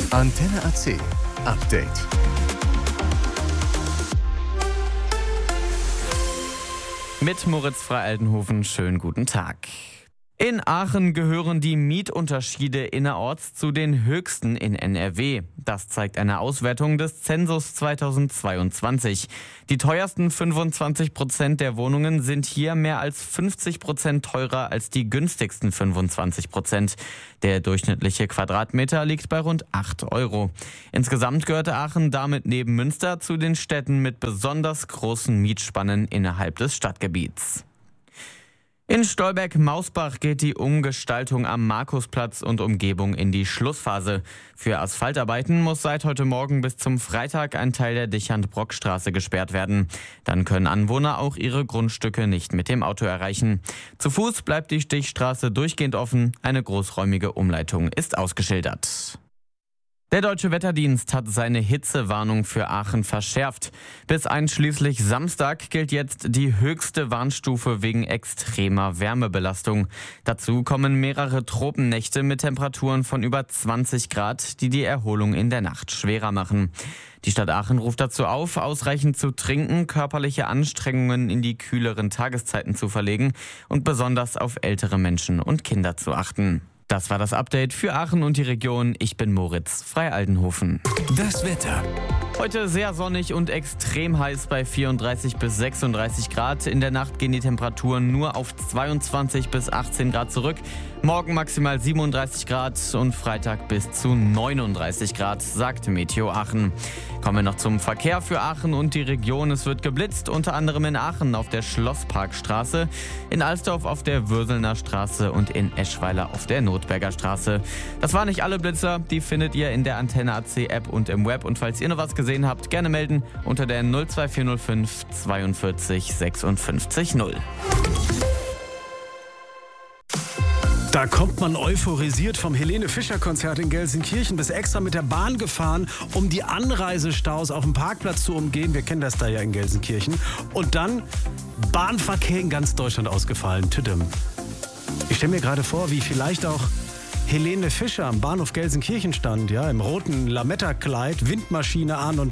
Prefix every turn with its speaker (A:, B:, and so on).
A: Antenne AC Update.
B: Mit Moritz Frei-Altenhofen, schönen guten Tag. In Aachen gehören die Mietunterschiede innerorts zu den höchsten in NRW. Das zeigt eine Auswertung des Zensus 2022. Die teuersten 25% der Wohnungen sind hier mehr als 50% teurer als die günstigsten 25%. Der durchschnittliche Quadratmeter liegt bei rund 8 Euro. Insgesamt gehört Aachen damit neben Münster zu den Städten mit besonders großen Mietspannen innerhalb des Stadtgebiets. In Stolberg-Mausbach geht die Umgestaltung am Markusplatz und Umgebung in die Schlussphase. Für Asphaltarbeiten muss seit heute Morgen bis zum Freitag ein Teil der Dichand-Brock-Straße gesperrt werden. Dann können Anwohner auch ihre Grundstücke nicht mit dem Auto erreichen. Zu Fuß bleibt die Stichstraße durchgehend offen. Eine großräumige Umleitung ist ausgeschildert. Der Deutsche Wetterdienst hat seine Hitzewarnung für Aachen verschärft. Bis einschließlich Samstag gilt jetzt die höchste Warnstufe wegen extremer Wärmebelastung. Dazu kommen mehrere Tropennächte mit Temperaturen von über 20 Grad, die die Erholung in der Nacht schwerer machen. Die Stadt Aachen ruft dazu auf, ausreichend zu trinken, körperliche Anstrengungen in die kühleren Tageszeiten zu verlegen und besonders auf ältere Menschen und Kinder zu achten. Das war das Update für Aachen und die Region. Ich bin Moritz Frei-Altenhofen.
A: Das Wetter.
B: Heute sehr sonnig und extrem heiß bei 34 bis 36 Grad. In der Nacht gehen die Temperaturen nur auf 22 bis 18 Grad zurück. Morgen maximal 37 Grad und Freitag bis zu 39 Grad, sagt Meteo Aachen. Kommen wir noch zum Verkehr für Aachen und die Region. Es wird geblitzt, unter anderem in Aachen auf der Schlossparkstraße, in Alsdorf auf der Würselner Straße und in Eschweiler auf der Notberger Straße. Das waren nicht alle Blitzer, die findet ihr in der Antenne AC App und im Web. Und falls ihr noch was gesehen habt, gerne melden unter der 02405 42 56 0.
C: Da kommt man euphorisiert vom Helene-Fischer-Konzert in Gelsenkirchen bis extra mit der Bahn gefahren, um die Anreisestaus auf dem Parkplatz zu umgehen. Wir kennen das da ja in Gelsenkirchen. Und dann Bahnverkehr in ganz Deutschland ausgefallen. Tüdem. Ich stelle mir gerade vor, wie vielleicht auch Helene Fischer am Bahnhof Gelsenkirchen stand, ja, im roten Lametta-Kleid, Windmaschine an und